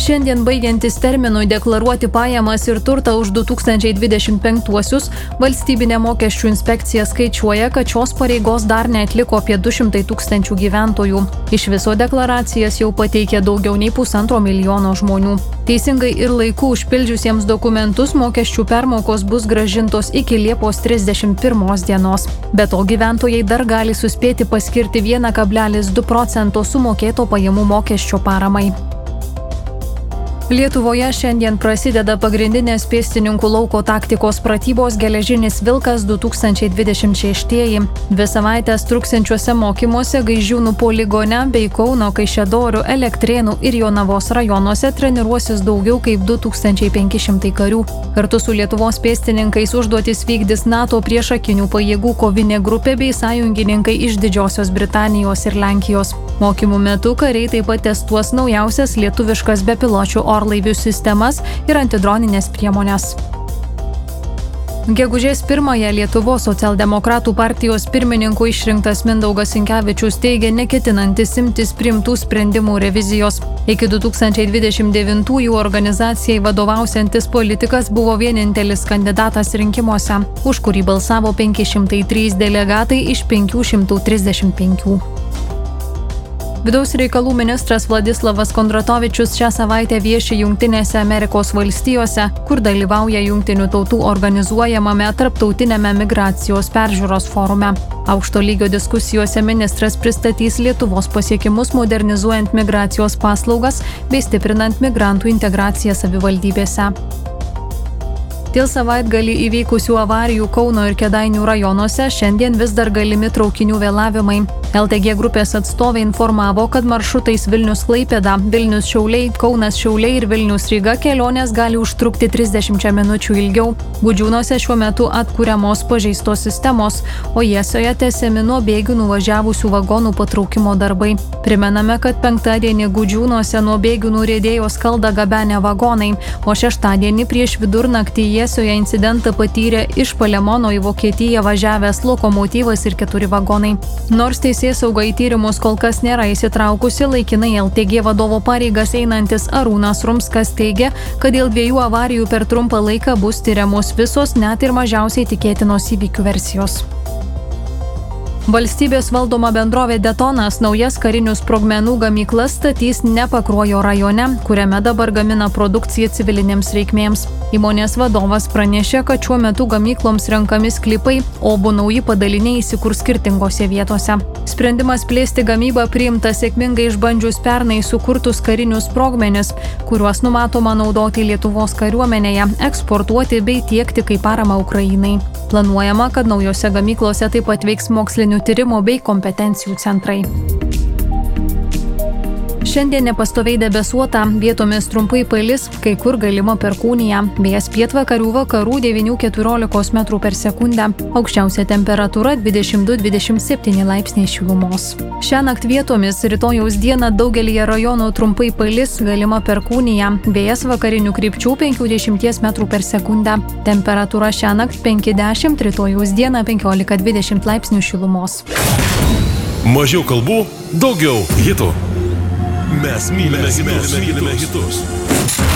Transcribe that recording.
Šiandien baigiantis terminui deklaruoti pajamas ir turtą už 2025-uosius, valstybinė mokesčių inspekcija skaičiuoja, kad šios pareigos dar neatliko apie 200 000 gyventojų. Iš viso deklaracijas jau pateikė daugiau nei 1,5 milijono žmonių. Teisingai ir laiku užpildžiusiems dokumentus mokesčių permokos bus grąžintos iki Liepos 31 dienos. Be to gyventojai dar gali suspėti paskirti 1,2% sumokėto pajamų mokesčio paramai. Lietuvoje šiandien prasideda pagrindinės pėstininkų lauko taktikos pratybos Geležinis vilkas 2026. 2 savaitės truksiančiuose mokymuose Gaižiūnų poligone bei Kauno, Kaišiadorių, Elektrėnų ir Jonavos rajonuose treniruosis daugiau kaip 2500 karių. Kartu su Lietuvos pėstininkais užduotis vykdys NATO priešakinių pajėgų kovinė grupė bei sąjungininkai iš Didžiosios Britanijos ir Lenkijos. Mokymų metu kariai taip pat testuos naujausias lietuviškas bepiločių orlaivių sistemas ir antidroninės priemonės. Gegužės 1-ąją Lietuvos socialdemokratų partijos pirmininku išrinktas Mindaugas Sinkevičius teigia neketinantis imtis priimtų sprendimų revizijos. Iki 2029-ųjų organizacijai vadovausiantis politikas buvo vienintelis kandidatas rinkimuose, už kurį balsavo 503 delegatai iš 535. Vidaus reikalų ministras Vladislavas Kondratovičius šią savaitę vieši Jungtinėse Amerikos valstijose, kur dalyvauja Jungtinių tautų organizuojamame tarptautiniame migracijos peržiūros forume. Aukšto lygio diskusijose ministras pristatys Lietuvos pasiekimus modernizuojant migracijos paslaugas bei stiprinant migrantų integraciją savivaldybėse. Dėl savaitgalį įvykusių avarijų Kauno ir Kėdainių rajonuose šiandien vis dar galimi traukinių vėlavimai. LTG grupės atstovai informavo, kad maršrutais Vilnius-Klaipėda, Vilnius-Šiauliai, Kaunas-Šiauliai ir Vilnius-Ryga kelionės gali užtrukti 30 minučių ilgiau. Gudžiūnuose šiuo metu atkuriamos pažeistos sistemos, o Jesoje tęsiami nuo bėgių nuvažiavusių vagonų patraukimo darbai. Primename, kad penktadienį Gudžiūnuose nuo bėgių nuriedėjo skaldą gabenę vagonai, o šeštadienį prieš vidurnaktį Jesoje incidentą patyrė iš Palemono į Vokietiją važiavęs lokomotyvas ir 4 vagonai. Nors teisėsauga į tyrimus kol kas nėra įsitraukusi, laikinai LTG vadovo pareigas einantis Arūnas Rumskas teigia, kad dėl 2 avarijų per trumpą laiką bus tyriamos visos net ir mažiausiai tikėtinos įvykių versijos. Valstybės valdoma bendrovė Detonas naujas karinių sprogmenų gamyklas statys ne Pakruojo rajone, kuriame dabar gamina produkciją civilinėms reikmėms. Įmonės vadovas pranešė, kad šiuo metu gamykloms renkami sklypai, o abu nauji padaliniai įsikurs skirtingose vietose. Sprendimas plėsti gamybą priimtas sėkmingai išbandžius pernai sukurtus karinius sprogmenis, kuriuos numatoma naudoti Lietuvos kariuomenėje, eksportuoti bei tiekti kaip paramą Ukrainai. Planuojama, kad naujose gamyklose taip pat veiks mokslinių tyrimų bei kompetencijų centrai. Šiandien nepastoviai debesuota, vietomis trumpai palis, kai kur galima perkūnija. Vėjas pietvakarių vakarų 9–14 metrų per sekundę. Aukščiausia temperatūra 22–27 laipsniai šilumos. Šiąnakt vietomis rytojaus dieną daugelyje rajonų trumpai palis, galima perkūnija. Vėjas vakarinių krypčių 50 metrų per sekundę. Temperatūra šiąnakt 5–10, rytojaus dieną 15–20 laipsnių šilumos. Mažiau kalbų, daugiau hitų. Mes mylime hitus.